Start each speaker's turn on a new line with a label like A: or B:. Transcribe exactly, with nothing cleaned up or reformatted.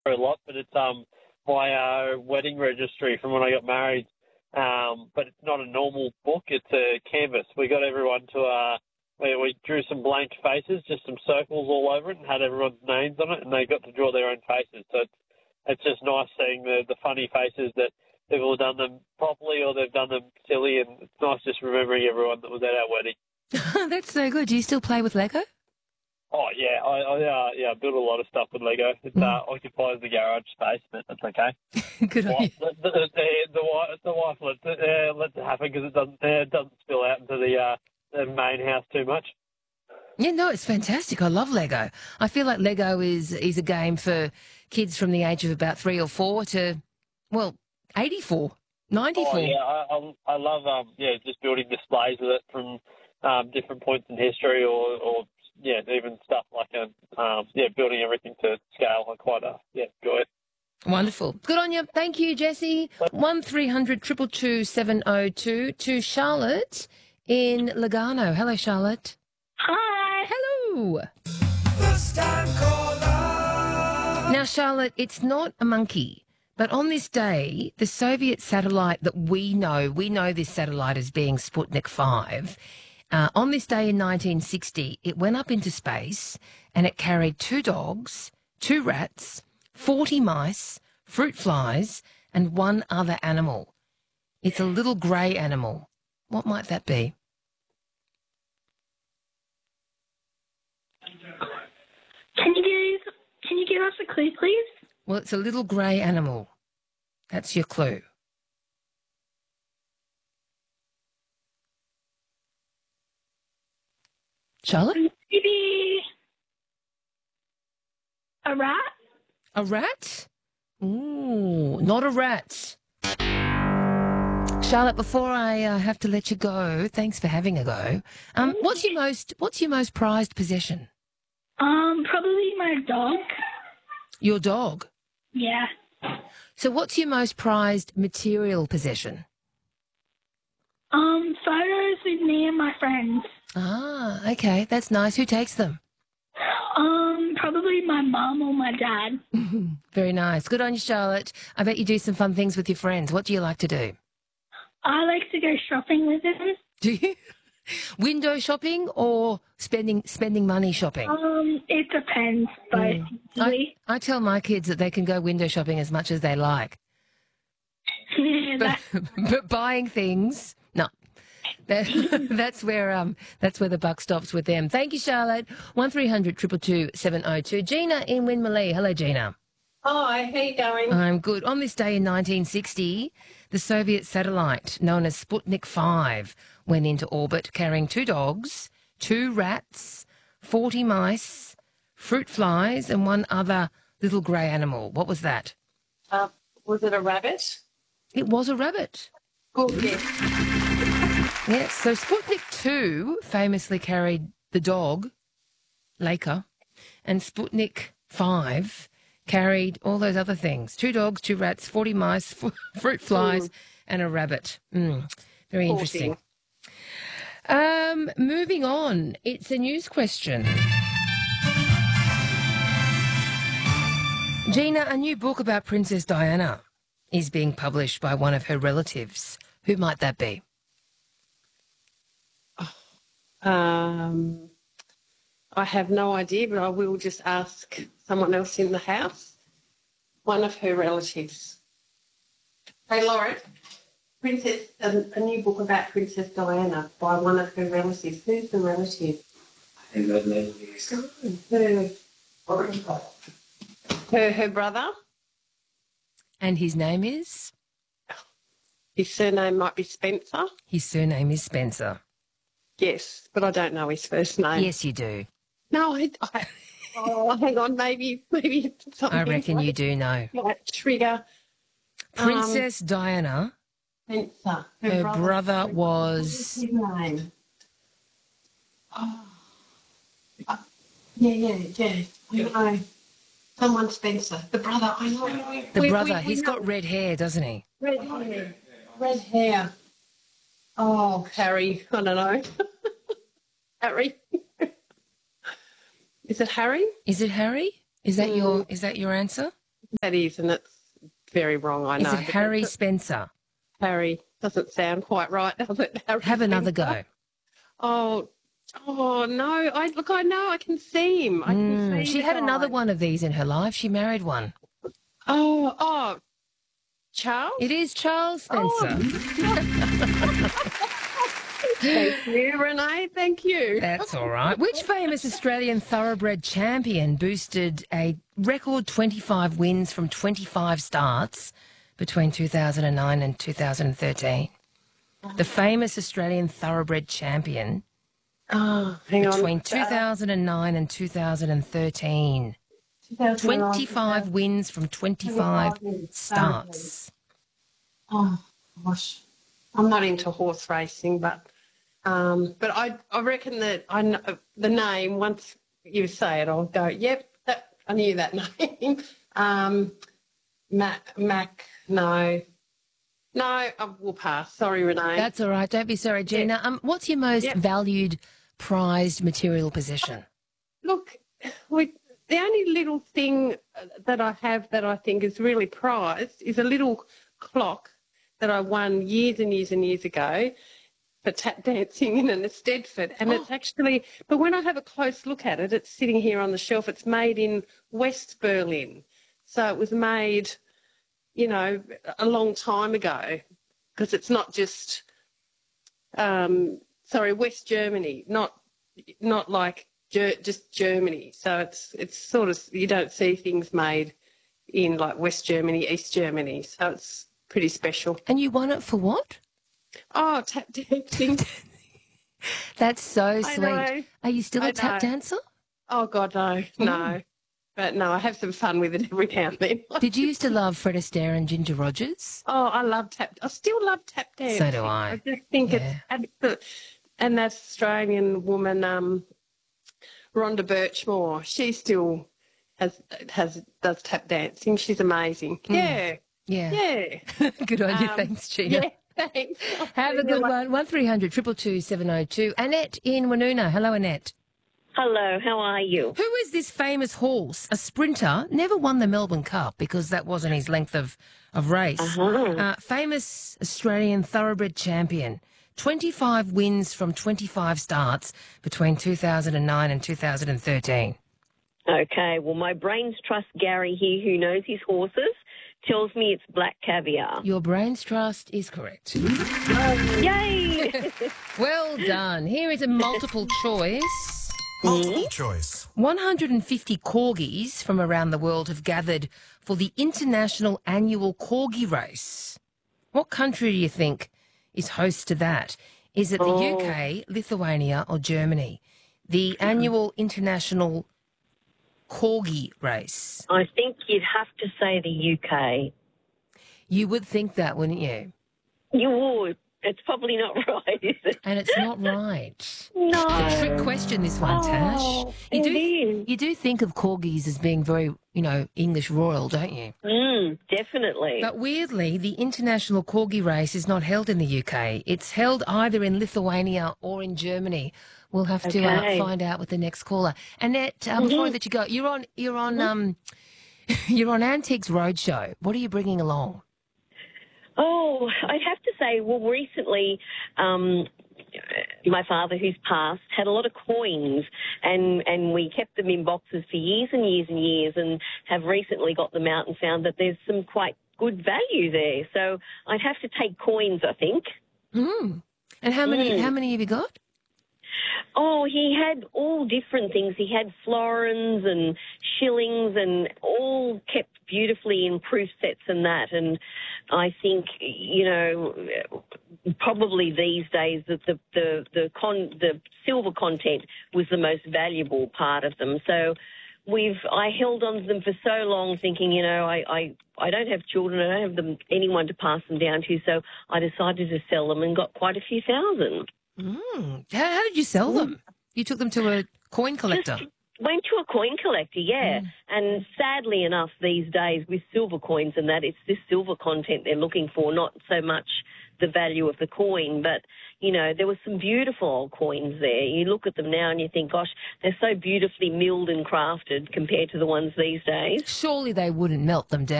A: a lot, but it's um my uh, wedding registry from when I got married. Um, but it's not a normal book; it's a canvas. We got everyone to uh, we, we drew some blank faces, just some circles all over it, and had everyone's names on it, and they got to draw their own faces. So it's it's just nice seeing the the funny faces that people have done them properly or they've done them silly, and it's nice just remembering everyone that was at our wedding.
B: That's so good. Do you still play with Lego?
A: Oh yeah, I, I uh, yeah build a lot of stuff with Lego. It
B: Mm.
A: uh, occupies the garage space, but that's okay.
B: Good on you.
A: Well, the, the, the, the, wife, the wife lets it, uh, lets it happen because it doesn't uh, it doesn't spill out into the uh, the main house too much.
B: Yeah, no, it's fantastic. I love Lego. I feel like Lego is is a game for kids from the age of about three or four to, well, eighty-four, ninety-four.
A: Oh yeah, I, I, I love um yeah just building displays with it from um, different points in history or, or yeah even stuff like a, um yeah building everything to scale. I quite uh, yeah enjoy it.
B: Wonderful. Good on you. Thank you, Jesse. One three hundred two two two seven oh two to Charlotte in Lugano. Hello, Charlotte.
C: Hi.
B: Hello.
D: First time caller.
B: Now, Charlotte, it's not a monkey, but on this day, the Soviet satellite that we know, we know this satellite as being Sputnik five. Uh, on this day in nineteen sixty, it went up into space and it carried two dogs, two rats, forty mice, fruit flies, and one other animal. It's a little grey animal. What might that be?
C: Can you give Can you give us a clue, please?
B: Well, it's a little grey animal. That's your clue. Charlotte?
C: Maybe a rat.
B: A rat? Ooh, not a rat. Charlotte, before I uh, have to let you go, thanks for having a go. Um, what's your most What's your most prized possession?
C: Um, probably my dog.
B: Your dog.
C: Yeah.
B: So, what's your most prized material possession?
C: Um, photos with me and my friends.
B: Ah, okay, that's nice. Who takes them?
C: Um, probably my mum or my dad.
B: Very nice. Good on you, Charlotte. I bet you do some fun things with your friends. What do you like to do?
C: I like to go shopping with them.
B: Do you? Window shopping or spending spending money shopping?
C: Um, it depends, but
B: Mm.
C: usually,
B: I tell my kids that they can go window shopping as much as they like.
C: yeah,
B: But,
C: that,
B: but buying things, no. That, that's where um that's where the buck stops with them. Thank you, Charlotte. One three hundred two two two seven oh two. Gina in Winmalee. Hello, Gina.
E: Hi, how you going?
B: I'm good. On this day in nineteen sixty, the Soviet satellite known as Sputnik five went into orbit carrying two dogs, two rats, forty mice, fruit flies, and one other little grey animal. What was that?
E: Uh, was it a rabbit?
B: It was a rabbit.
E: Good, yes.
B: Yes, so Sputnik two famously carried the dog, Laika, and Sputnik five carried all those other things. Two dogs, two rats, forty mice, f- fruit flies,
E: Mm.
B: and a rabbit. Mm, very
E: Poor
B: interesting. Um, moving on, it's a news question. Gina, a new book about Princess Diana is being published by one of her relatives. Who might that be?
E: Um, I have no idea, but I will just ask someone else in the house. One of her relatives. Hey, Lauren. Princess, a, a new book about Princess Diana by one of her relatives. Who's the relative? Her, her, her brother.
B: And his name is?
E: His surname might be Spencer.
B: His surname is Spencer.
E: Yes, but I don't know his first name.
B: Yes, you do.
E: No, I, I oh, hang on, maybe, maybe it's something.
B: I reckon you do know.
E: Might trigger.
B: Princess Diana,
E: Spencer.
B: her brother
E: What
B: was...
E: is his name? Oh. Uh, yeah, yeah, yeah. I know. Someone Spencer. The brother, I know.
B: The
E: We-
B: brother,
E: we- we
B: he's
E: know.
B: got red hair, doesn't he?
E: Red hair. Red hair. Oh, Harry. I don't know. Harry. Is it Harry?
B: Is it Harry? Is that your is that your answer?
E: That is, and it's very wrong, I
B: Is
E: know.
B: it
E: but
B: Harry
E: that's-
B: Spencer?
E: Harry doesn't sound quite right, does it? Harry
B: Have another
E: Spencer?
B: go.
E: Oh, oh no! I look. I know. I can see him. I can
B: Mm,
E: see.
B: she
E: the
B: had
E: guy.
B: another one of these in her life. She married one.
E: Oh, oh, Charles.
B: It is Charles Spencer.
E: Thank you, Renee. Thank you.
B: That's all right. Which famous Australian thoroughbred champion boosted a record twenty-five wins from twenty-five starts between two thousand nine and two thousand thirteen? The famous Australian thoroughbred champion
E: Oh, hang on.
B: between
E: Uh,
B: two thousand nine and two thousand thirteen. twenty-five wins from twenty-five starts.
E: Oh gosh, I'm not into horse racing, but um, but I I reckon that I know the name. Once you say it, I'll go. Yep, that, I knew that name. um, Mac Mac. No, no, I will pass. Sorry, Renee.
B: That's all right. Don't be sorry, Gina. Um, what's your most
E: Yep.
B: valued, prized material possession?
E: Look, we, the only little thing that I have that I think is really prized is a little clock that I won years and years and years ago for tap dancing in an Eisteddfod. And
B: Oh.
E: it's actually, but when I have a close look at it, it's sitting here on the shelf. It's made in West Berlin. So it was made, you know, a long time ago, because it's not just, um, sorry, West Germany, not not like Ger- just Germany. So it's it's sort of, you don't see things made in like West Germany, East Germany. So it's pretty special.
B: And you won it for what?
E: Oh, tap dancing.
B: That's so
E: I
B: sweet.
E: know.
B: Are you still a
E: I
B: tap
E: know.
B: dancer?
E: Oh, God, no, no. But no, I have some fun with it every now and then.
B: Did you used to love Fred Astaire and Ginger Rogers?
E: Oh, I love tap. I still love tap dancing.
B: So do I.
E: I just think
B: Yeah.
E: it's absolute. And that Australian woman, um, Rhonda Birchmore, she still has has does tap dancing. She's amazing. Yeah,
B: Yeah.
E: yeah,
B: Good on you.
E: Um,
B: Thanks, Gina.
E: yeah. Thanks.
B: Have a good one. one three hundred two two two seven oh two. Annette in Woonona. Hello, Annette.
F: Hello, how are you?
B: Who is this famous horse? A sprinter, never won the Melbourne Cup because that wasn't his length of, of race.
F: Uh-huh.
B: Uh, famous Australian thoroughbred champion. twenty-five wins from twenty-five starts between two thousand nine and two thousand thirteen.
F: Okay, well, my brains trust Gary here, who knows his horses, tells me it's black caviar.
B: Your brain's trust is correct.
F: Yay!
B: Well done. Here is a multiple choice.
D: Multiple choice.
B: one hundred fifty corgis from around the world have gathered for the International Annual Corgi Race. What country do you think is host to that? Is it the U K, Lithuania or Germany? The annual International Corgi Race.
F: I think you'd have to say the U K.
B: You would think that, wouldn't you?
F: You would. It's probably not right, is it?
B: And it's not right.
F: No.
B: It's a trick question, this one, Tash.
F: Oh,
B: You
F: it
B: do,
F: is.
B: you do think of corgis as being very, you know, English royal, don't you?
F: Mm, definitely.
B: But weirdly, the International Corgi Race is not held in the U K. It's held either in Lithuania or in Germany. We'll have to uh,
F: Okay.
B: find out with the next caller. Annette, uh, before I let you go, you're on, you're on, um, you're on Antiques Roadshow. What are you bringing along?
F: Oh, I'd have to say, well, recently, um, my father, who's passed, had a lot of coins, and, and we kept them in boxes for years and years and years, and have recently got them out and found that there's some quite good value there. So I'd have to take coins, I think.
B: Mm. And how many?
F: Mm.
B: How many have you got?
F: Oh, he had all different things. He had florins and shillings and all kept beautifully in proof sets and that. And I think, you know, probably these days that the the the, con, the silver content was the most valuable part of them. So we've I held on to them for so long, thinking, you know, I, I, I don't have children, I don't have them anyone to pass them down to. So I decided to sell them and got quite a few thousand.
B: Mm. How, how did you sell them? You took them to a coin collector.
F: Just went to a coin collector, yeah.
B: Mm.
F: And sadly enough, these days with silver coins and that, it's this silver content they're looking for, not so much the value of the coin. But, you know, there were some beautiful old coins there. You look at them now and you think, gosh, they're so beautifully milled and crafted compared to the ones these days.
B: Surely they wouldn't melt them down.